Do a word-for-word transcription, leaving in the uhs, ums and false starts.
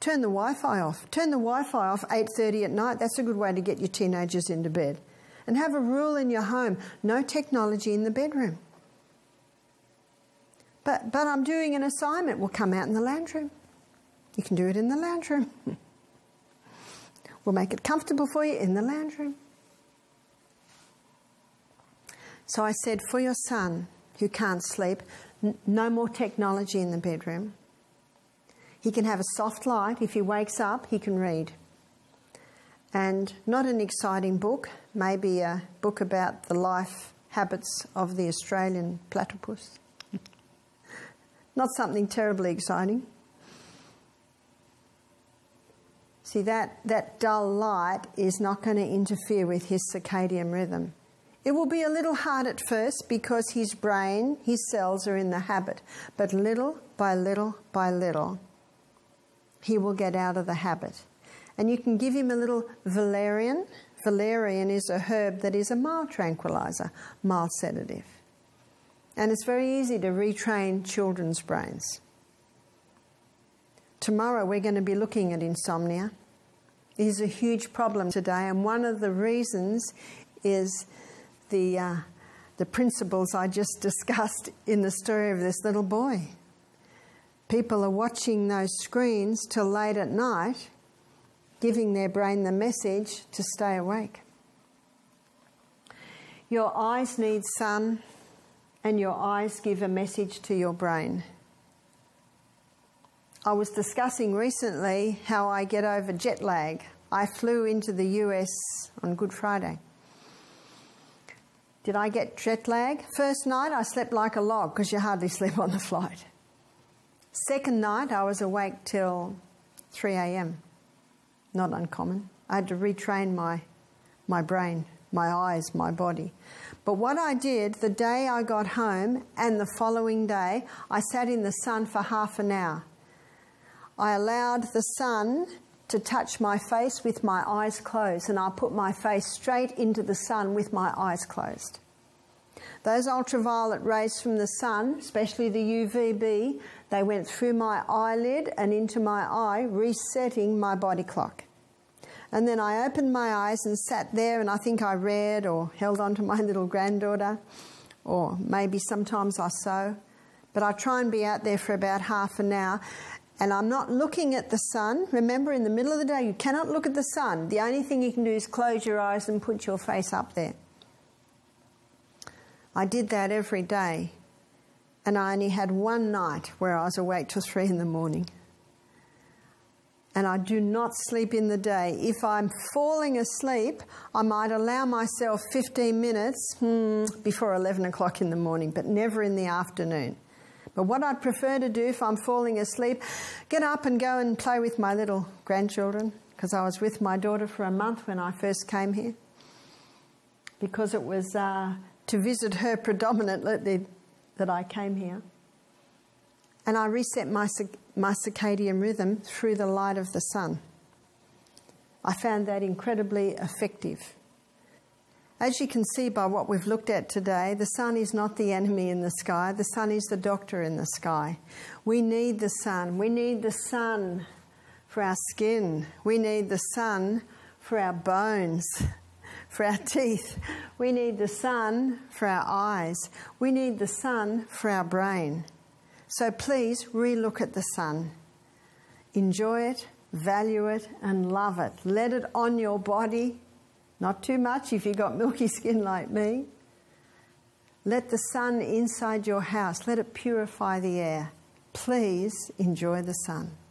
Turn the Wi-Fi off. Turn the Wi-Fi off eight thirty at night. That's a good way to get your teenagers into bed. And have a rule in your home, no technology in the bedroom. But, but I'm doing an assignment. We'll come out in the lounge room. You can do it in the lounge room. We'll make it comfortable for you in the lounge room. So I said, for your son who can't sleep, n- no more technology in the bedroom. He can have a soft light. If he wakes up, he can read. And not an exciting book, maybe a book about the life habits of the Australian platypus. Not something terribly exciting. See, that, that dull light is not going to interfere with his circadian rhythm. It will be a little hard at first because his brain, his cells are in the habit. But little by little by little, he will get out of the habit. And you can give him a little valerian. Valerian is a herb that is a mild tranquilizer, mild sedative. And it's very easy to retrain children's brains. Tomorrow we're going to be looking at insomnia. It is a huge problem today, and one of the reasons is the uh, the principles I just discussed in the story of this little boy. People are watching those screens till late at night, giving their brain the message to stay awake. Your eyes need sun, and your eyes give a message to your brain. I was discussing recently how I get over jet lag. I flew into the U S on Good Friday. Did I get jet lag? First night I slept like a log because you hardly sleep on the flight. Second night I was awake till three a.m. Not uncommon. I had to retrain my, my brain, my eyes, my body. But what I did the day I got home and the following day, I sat in the sun for half an hour. I allowed the sun to touch my face with my eyes closed, and I put my face straight into the sun with my eyes closed. Those ultraviolet rays from the sun, especially the U V B, they went through my eyelid and into my eye, resetting my body clock. And then I opened my eyes and sat there, and I think I read or held on to my little granddaughter, or maybe sometimes I sew. But I try and be out there for about half an hour. And I'm not looking at the sun. Remember, in the middle of the day, you cannot look at the sun. The only thing you can do is close your eyes and put your face up there. I did that every day. And I only had one night where I was awake till three in the morning. And I do not sleep in the day. If I'm falling asleep, I might allow myself fifteen minutes hmm, before eleven o'clock in the morning, but never in the afternoon. But what I'd prefer to do if I'm falling asleep, get up and go and play with my little grandchildren, because I was with my daughter for a month when I first came here, because it was uh, to visit her predominantly that I came here. And I reset my, my circadian rhythm through the light of the sun. I found that incredibly effective. As you can see by what we've looked at today, the sun is not the enemy in the sky. The sun is the doctor in the sky. We need the sun. We need the sun for our skin. We need the sun for our bones, for our teeth. We need the sun for our eyes. We need the sun for our brain. So please re-look at the sun. Enjoy it, value it, and love it. Let it on your body. Not too much if you've got milky skin like me. Let the sun inside your house, let it purify the air. Please enjoy the sun.